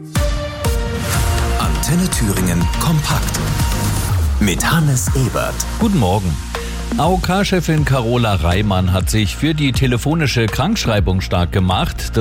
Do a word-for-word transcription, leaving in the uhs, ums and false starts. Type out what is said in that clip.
Antenne Thüringen kompakt mit Hannes Ebert. Guten Morgen. A O K-Chefin Carola Reimann hat sich für die telefonische Krankschreibung stark gemacht.